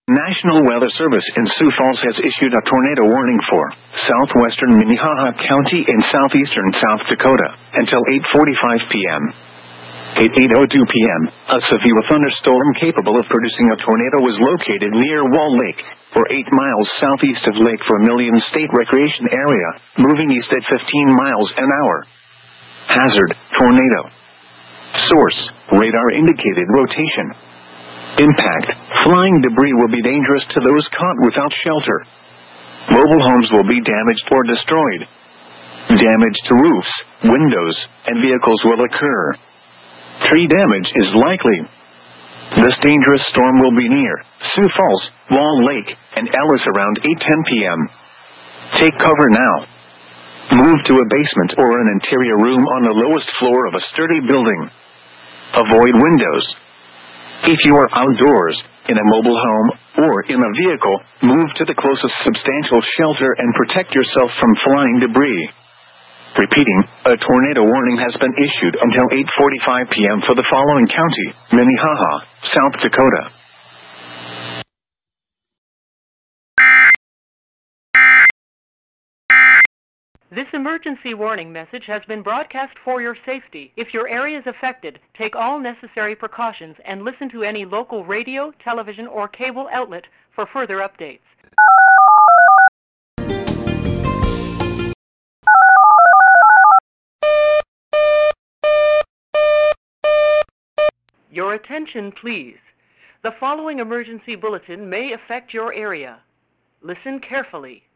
National Weather Service in Sioux Falls has issued a tornado warning for southwestern Minnehaha County in southeastern South Dakota until 8:45 p.m. At 8:02 p.m., a severe thunderstorm capable of producing a tornado was located near Wall Lake, or 8 miles southeast of Lake Vermilion State Recreation Area, moving east at 15 miles an hour. Hazard: tornado. Source: radar indicated rotation. Impact: flying debris will be dangerous to those caught without shelter. Mobile homes will be damaged or destroyed. Damage to roofs, windows, and vehicles will occur. Tree damage is likely. This dangerous storm will be near Sioux Falls, Wall Lake, and Ellis around 8:10 p.m. Take cover now. Move to a basement or an interior room on the lowest floor of a sturdy building. Avoid windows. If you are outdoors, in a mobile home, or in a vehicle, move to the closest substantial shelter and protect yourself from flying debris. Repeating, a tornado warning has been issued until 8:45 p.m. for the following county: Minnehaha, South Dakota. This emergency warning message has been broadcast for your safety. If your area is affected, take all necessary precautions and listen to any local radio, television, or cable outlet for further updates. Your attention, please. The following emergency bulletin may affect your area. Listen carefully.